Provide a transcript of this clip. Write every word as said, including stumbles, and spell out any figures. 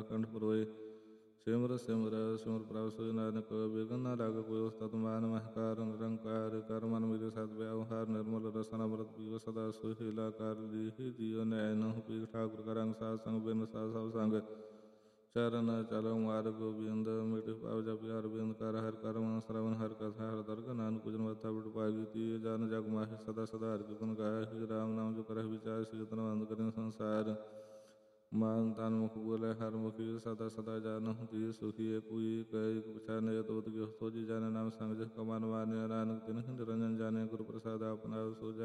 ਕੰਠ ਪਰੋਏ। ਸਿਮਰ ਸਿਮਰ ਸਿਮਰ ਪ੍ਰਭ ਸੋਇ ਨਾਨਕ, ਬਿਘਨ ਨਾ ਲਾਗ ਕੋਈ ਉਸਤਤ। ਮਾਨ ਮਹੰਕਾਰ ਨਿਰੰਕਾਰ, ਕਰ ਮਨ ਮਿਲੇ ਸਤਿ ਵਿਵਹਾਰ। ਨਿਰਮਲ ਰਸਨ ਅੰਮ੍ਰਿਤ ਪੀਵ ਸਦਾ, ਸੁਹੇਲਾ ਕਰ ਲੀਹ ਜੀਉ ਨੈਣ। ਨਹੁ ਪੀਖ ਠਾਕੁਰ ਕਾ ਰੰਗ, ਸਾਧ ਸੰਗ ਬਿਨ ਸਾਧ ਸਭ ਸੰਗ। ਚਰਨ ਚਲਉ ਮਾਰਗ ਗੋਬਿੰਦ, ਮਿਟਿ ਪਾਵ ਜਪਿ ਹਰਬਿੰਦ। ਕਰ ਹਰਿ ਕਰਮ ਸਰਵਨ ਹਰਿ ਕਥਾ, ਹਰਿ ਦਰਗਹ ਨਾਨਕ ਭਜਨ ਮਥਾ ਬਿਟੁ ਪਾਗੀ। ਤੀਏ ਜਨ ਜਗ ਮਾਹਿ ਸਦਾ ਸਦਾ, ਹਰਿ ਕੀ ਗੁਣ ਗਾਇ। ਰਾਮ ਨਾਮ ਜੋ ਕਰਹਿ ਵਿਚਾਰ, ਸਿਉ ਧਨਵੰਤ ਕਰਿ ਸੰਸਾਰ। ਮਨ ਤਨ ਮੁਖ ਬੋਲੇ ਹਰਿ ਮੁਖੀ, ਸਦਾ ਸਦਾ ਜਾਨਹੁ ਜੀ ਸੁਖੀਐ। ਕੋਈ ਕੈ ਇਕ ਪਛਾਨੈ, ਤੋਤ ਗਿਹੁ ਸੋਝੀ ਜਾਣੈ। ਨਾਮ ਸੰਗ ਜਿਸ ਕਾ ਮਨੁ ਮਾਨਿਆ, ਨਾਨਕ ਤਿਨਹਿ ਨਿਰੰਜਨ ਜਾਣਿਆ। ਗੁਰ ਪ੍ਰਸਾਦਿ ਆਪਨ ਆਪ ਸੁਝਾਇਆ।